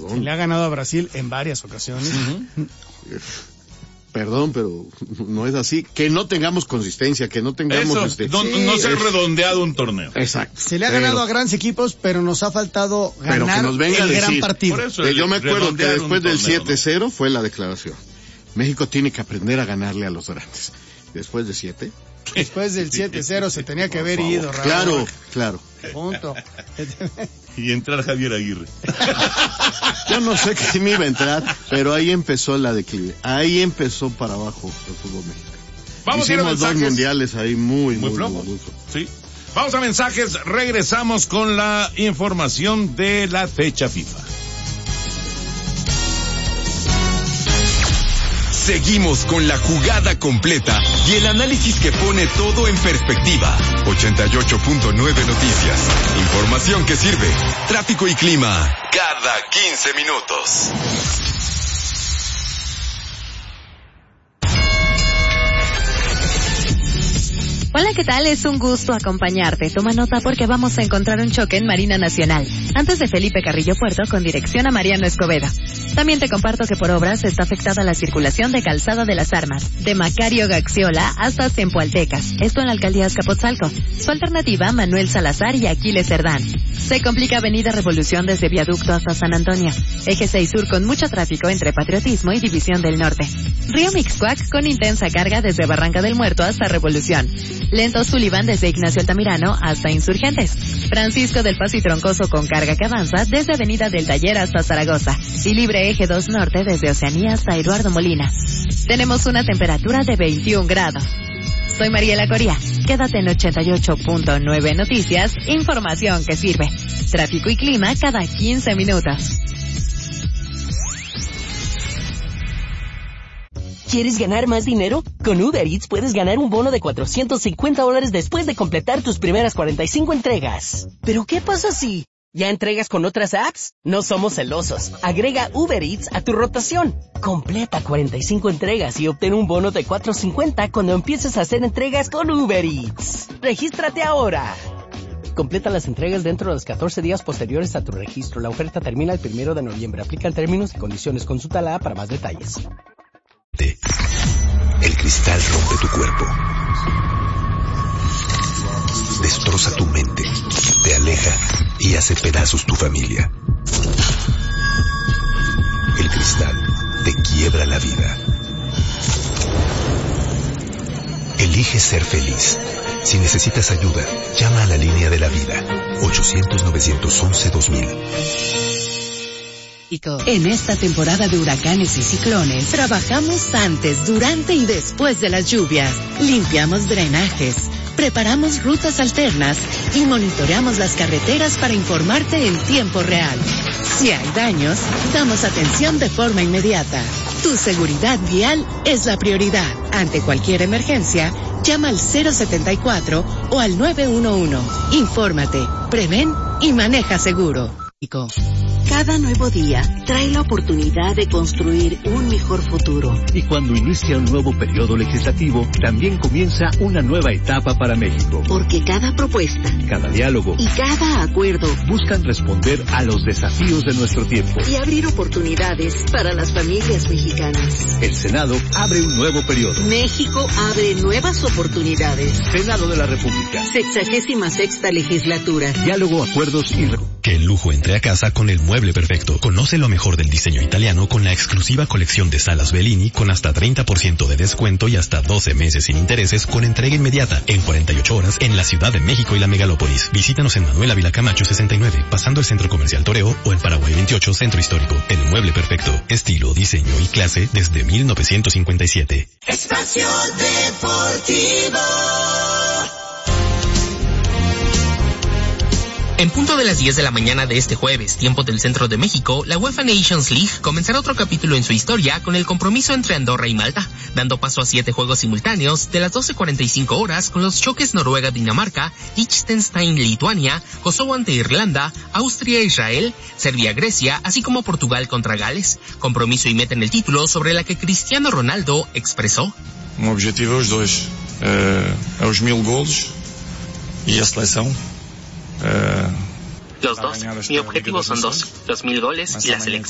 Perdón. Le ha ganado a Brasil en varias ocasiones. Perdón, pero no es así. Que no tengamos consistencia, que no tengamos... no se ha redondeado un torneo. Exacto. Se le ha ganado a grandes equipos, pero nos ha faltado ganar el gran partido. Por eso yo me acuerdo que después del 7-0 fue la declaración. México tiene que aprender a ganarle a los grandes. Después de 7... Después del 7-0 se tenía que haber ido, Raúl. Claro. Punto. Y entrar Javier Aguirre. Yo no sé si me iba a entrar, pero ahí empezó la declive. Ahí empezó para abajo el fútbol mexicano. Hicimos 2 mundiales ahí muy flojos. Sí. Vamos a mensajes, regresamos con la información de la fecha FIFA. Seguimos con la jugada completa y el análisis que pone todo en perspectiva. 88.9 Noticias. Información que sirve. Tráfico y clima. Cada 15 minutos. Hola, ¿qué tal? Es un gusto acompañarte. Toma nota porque vamos a encontrar un choque en Marina Nacional, antes de Felipe Carrillo Puerto, con dirección a Mariano Escobedo. También te comparto que por obras está afectada la circulación de Calzada de las Armas, de Macario Gaxiola hasta Zempoaltecas, esto en la alcaldía Azcapotzalco. Su alternativa, Manuel Salazar y Aquiles Cerdán. Se complica Avenida Revolución desde Viaducto hasta San Antonio. Eje 6 Sur con mucho tráfico entre Patriotismo y División del Norte. Río Mixcoac con intensa carga desde Barranca del Muerto hasta Revolución. Lento Sullivan desde Ignacio Altamirano hasta Insurgentes. Francisco del Paso y Troncoso con carga que avanza desde Avenida del Taller hasta Zaragoza. Y libre Eje 2 Norte desde Oceanía hasta Eduardo Molina. Tenemos una temperatura de 21 grados. Soy Mariela Coria. Quédate en 88.9 Noticias, información que sirve. Tráfico y clima cada 15 minutos. ¿Quieres ganar más dinero? Con Uber Eats puedes ganar un bono de $450 después de completar tus primeras 45 entregas. ¿Pero qué pasa si ya entregas con otras apps? No somos celosos. Agrega Uber Eats a tu rotación. Completa 45 entregas y obtén un bono de $450 cuando empieces a hacer entregas con Uber Eats. ¡Regístrate ahora! Completa las entregas dentro de los 14 días posteriores a tu registro. La oferta termina el 1 de noviembre. Aplican términos y condiciones. Consulta la app para más detalles. El cristal rompe tu cuerpo, destroza tu mente, te aleja y hace pedazos tu familia. El cristal te quiebra la vida. Elige ser feliz. Si necesitas ayuda, llama a la línea de la vida. 800-911-2000. En esta temporada de huracanes y ciclones, trabajamos antes, durante y después de las lluvias. Limpiamos drenajes, preparamos rutas alternas y monitoreamos las carreteras para informarte en tiempo real. Si hay daños, damos atención de forma inmediata. Tu seguridad vial es la prioridad. Ante cualquier emergencia, llama al 074 o al 911. Infórmate, prevén y maneja seguro. Cada nuevo día trae la oportunidad de construir un mejor futuro. Y cuando inicia un nuevo periodo legislativo, también comienza una nueva etapa para México. Porque cada propuesta, cada diálogo y cada acuerdo buscan responder a los desafíos de nuestro tiempo y abrir oportunidades para las familias mexicanas. El Senado abre un nuevo periodo. México abre nuevas oportunidades. Senado de la República. 66ª legislatura. Diálogo, acuerdos y... Que el lujo entre a casa con el mueble perfecto. Conoce lo mejor del diseño italiano con la exclusiva colección de salas Bellini con hasta 30% de descuento y hasta 12 meses sin intereses con entrega inmediata en 48 horas en la Ciudad de México y la megalópolis. Visítanos en Manuel Ávila Camacho 69, pasando el Centro Comercial Toreo o en Paraguay 28, Centro Histórico. El mueble perfecto. Estilo, diseño y clase desde 1957. Espacio Deportivo. En punto de las 10 de la mañana de este jueves, tiempo del centro de México, la UEFA Nations League comenzará otro capítulo en su historia con el compromiso entre Andorra y Malta, dando paso a 7 juegos simultáneos de las 12:45 horas con los choques Noruega-Dinamarca, Liechtenstein-Lituania, Kosovo ante Irlanda, Austria-Israel, Serbia-Grecia, así como Portugal contra Gales. Compromiso y meta en el título sobre la que Cristiano Ronaldo expresó. O objetivo é os dois, é os 1000 golos e a seleção. Los dos. Mi objetivo son dos, los 1000 goles y la selección.